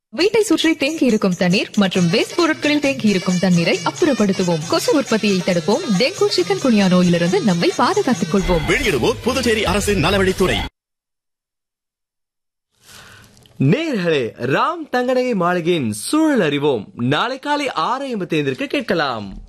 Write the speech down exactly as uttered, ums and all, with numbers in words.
வீட்டை சுற்றி தேங்கி இருக்கும் தண்ணீர் மற்றும் வேஸ்ட் பொருட்களில் தேங்கி இருக்கும் தண்ணீரை அப்புறப்படுத்துவோம். கொசு உற்பத்தியை தடுப்போம். டெங்கு, சிக்கன் குனியா நோயிலிருந்து நம்மை பாதுகாத்துக் கொள்வோம். வெளியிடுவோம் புதுச்சேரி அரசின் நலவழித்துறை. நேர்களே, ராம் தங்கநகை மாளிகையின் சூழல் அறிவோம் நாளை காலை ஆறு ஐம்பத்தி ஐந்திற்கு கேட்கலாம்.